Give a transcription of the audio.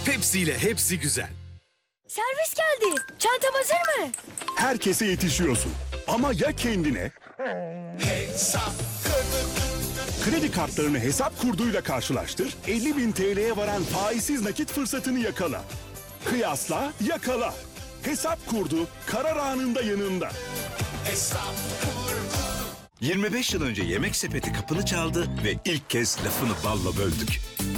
Pepsi ile hepsi güzel. Servis geldi. Çantam hazır mı? Herkese yetişiyorsun. Ama ya kendine? Kredi kartlarını hesap kurduyla karşılaştır. 50.000 TL'ye varan faizsiz nakit fırsatını yakala. Kıyasla, yakala. Hesap kurdu, karar anında yanında. 25 yıl önce Yemek Sepeti kapını çaldı ve ilk kez lafını balla böldük.